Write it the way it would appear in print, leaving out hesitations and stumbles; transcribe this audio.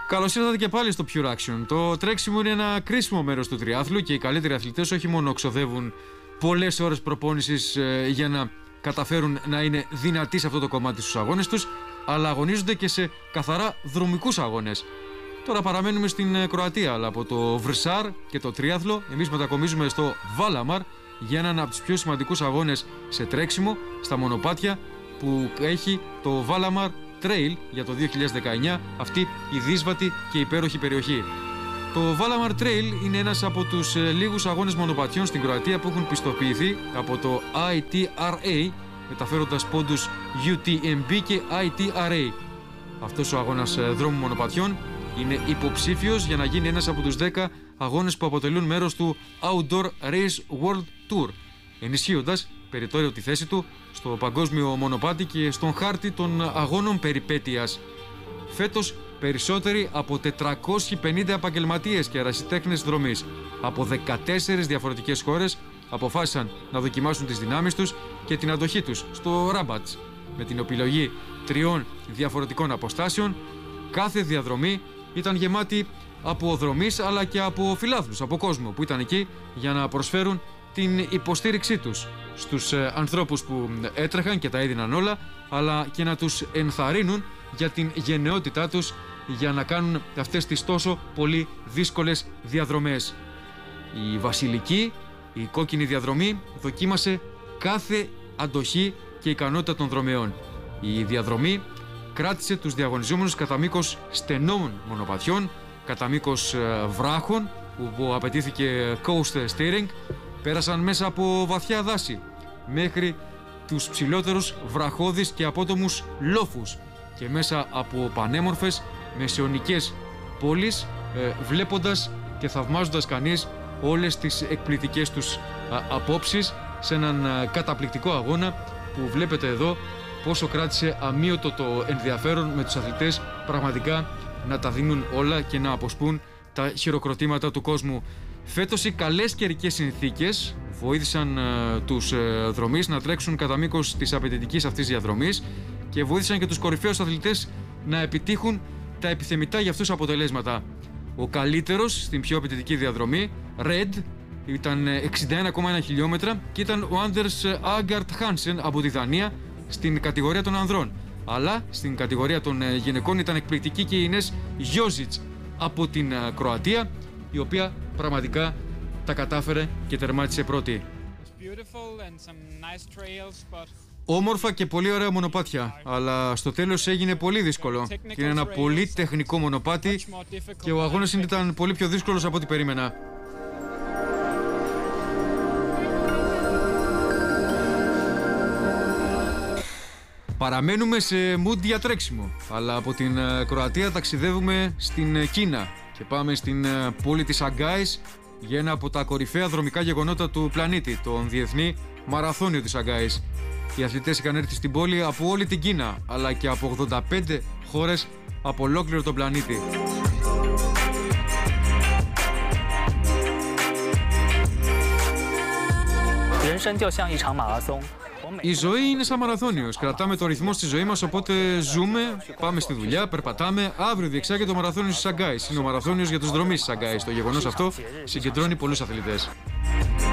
Καλώς ήρθατε και πάλι στο Pure Action. Το τρέξιμο είναι ένα κρίσιμο μέρος του τριάθλου και οι καλύτεροι αθλητές όχι μόνο ξοδεύουν πολλές ώρες προπόνησης για να καταφέρουν να είναι δυνατοί σε αυτό το κομμάτι στους αγώνες τους, αλλά αγωνίζονται και σε καθαρά δρομικούς αγώνες. Τώρα παραμένουμε στην Κροατία, αλλά από το Βρσάρ και το τρίαθλο εμείς μετακομίζουμε στο Βάλαμαρ για έναν από τους πιο σημαντικούς αγώνες σε τρέξιμο στα μονοπάτια που έχει το Βάλαμαρ Trail για το 2019, αυτή η δύσβατη και υπέροχη περιοχή. Το Βάλαμαρ Trail είναι ένας από τους λίγους αγώνες μονοπατιών στην Κροατία που έχουν πιστοποιηθεί από το ITRA, μεταφέροντας πόντους UTMB και ITRA. Αυτός ο αγώνας δρόμου μονοπατιών είναι υποψήφιος για να γίνει ένας από τους 10 αγώνες που αποτελούν μέρος του Outdoor Race World Tour, ενισχύοντας περιττέρω τη θέση του στο παγκόσμιο μονοπάτι και στον χάρτη των αγώνων περιπέτειας. Φέτος περισσότεροι από 450 επαγγελματίες και ερασιτέχνες δρομής από 14 διαφορετικές χώρες αποφάσισαν να δοκιμάσουν τις δυνάμεις τους και την αντοχή τους στο Ράμπατς, με την επιλογή 3 διαφορετικών αποστάσεων. Κάθε διαδρομή ήταν γεμάτη από οδρομείς αλλά και από φιλάθλους, από κόσμο που ήταν εκεί για να προσφέρουν την υποστήριξή τους στους ανθρώπους που έτρεχαν και τα έδιναν όλα, αλλά και να τους ενθαρρύνουν για την γενναιότητά τους για να κάνουν αυτές τις τόσο πολύ δύσκολες διαδρομές. Η βασιλική, η κόκκινη διαδρομή, δοκίμασε κάθε αντοχή και ικανότητα των δρομέων. Η διαδρομή κράτησε τους διαγωνιζόμενους κατά μήκος στενών μονοπατιών, κατά μήκος βράχων που απαιτήθηκε coast steering, πέρασαν μέσα από βαθιά δάση μέχρι τους ψηλότερους βραχώδεις και απότομους λόφους και μέσα από πανέμορφες μεσαιωνικές πόλεις, βλέποντας και θαυμάζοντας κανείς όλες τις εκπληκτικές τους απόψεις σε έναν καταπληκτικό αγώνα που βλέπετε εδώ πόσο κράτησε αμύωτο το ενδιαφέρον, με τους αθλητές πραγματικά να τα δίνουν όλα και να αποσπούν τα χειροκροτήματα του κόσμου. Φέτος οι καλές καιρικές συνθήκες βοήθησαν τους δρομείς να τρέξουν κατά μήκος της απαιτητικής αυτής διαδρομής και βοήθησαν και τους κορυφαίους αθλητές να επιτύχουν τα επιθεμητά για αυτούς αποτελέσματα. Ο καλύτερος στην πιο απαιτητική διαδρομή, Red, ήταν 61,1 χιλιόμετρα και ήταν ο Άντερς Άγκαρτ Χάνσεν από τη Δανία στην κατηγορία των ανδρών. Αλλά στην κατηγορία των γυναικών ήταν εκπληκτική και η Ινές Γιόζιτς από την Κροατία, η οποία πραγματικά τα κατάφερε και τερμάτισε πρώτη. Όμορφα και πολύ ωραία μονοπάτια, αλλά στο τέλος έγινε πολύ δύσκολο. Είναι ένα πολύ τεχνικό μονοπάτι και ο αγώνας ήταν πολύ πιο δύσκολος από ό,τι περίμενα. Παραμένουμε σε mood για τρέξιμο, αλλά από την Κροατία ταξιδεύουμε στην Κίνα και πάμε στην πόλη της Σαγκάης για ένα από τα κορυφαία δρομικά γεγονότα του πλανήτη, τον Διεθνή Μαραθώνιο της Σαγκάης. Οι αθλητές είχαν έρθει στην πόλη από όλη την Κίνα, αλλά και από 85 χώρες από ολόκληρο τον πλανήτη. Η ζωή είναι σαν μαραθώνιος. Κρατάμε το ρυθμό στη ζωή μας, οπότε ζούμε, πάμε στη δουλειά, περπατάμε. Αύριο διεξάγεται το μαραθώνιο της Σαγκάης. Είναι ο μαραθώνιος για τους δρομείς της Σαγκάης. Το γεγονός αυτό συγκεντρώνει πολλούς αθλητές.